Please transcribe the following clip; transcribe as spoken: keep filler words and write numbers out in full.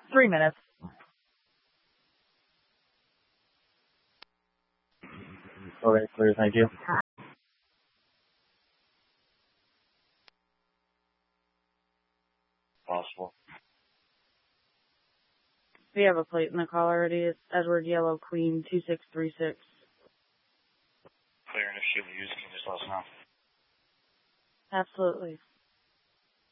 Three minutes. Okay, clear. Thank you. Possible. We have a plate in the call already. It's Edward Yellow Queen two six three six. Clear, and if she'll use, can you just let us know? Absolutely.